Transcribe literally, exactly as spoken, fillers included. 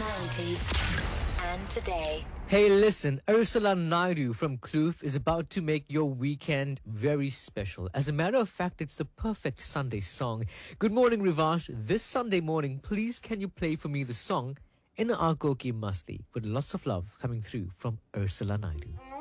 nineties and today. Hey, listen, Ursula Naidu from Kloof is about to make your weekend very special. As a matter of fact, it's the perfect Sunday song. Good morning, Rivash. This Sunday morning, please can you play for me the song In Aankhon Ki Masti with lots of love coming through from Ursula Naidu.